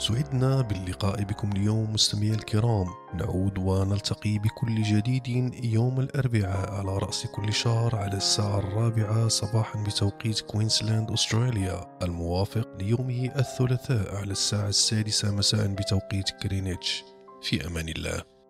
سعدنا باللقاء بكم اليوم مستمعي الكرام. نعود ونلتقي بكل جديد يوم الأربعاء على رأس كل شهر على الساعة 4 صباحا بتوقيت كوينسلاند أستراليا، الموافق ليومه الثلاثاء على الساعة 6 مساء بتوقيت غرينتش. في أمان الله.